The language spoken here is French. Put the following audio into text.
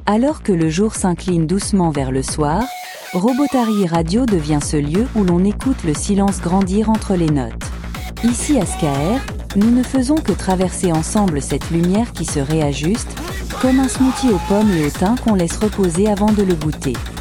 Alors que le jour s'incline doucement vers le soir, Robotary Radio devient ce lieu où l'on écoute le silence grandir entre les notes. Ici à SKR, nous ne faisons que traverser ensemble cette lumière qui se réajuste, comme un smoothie aux pommes et au thym qu'on laisse reposer avant de le goûter.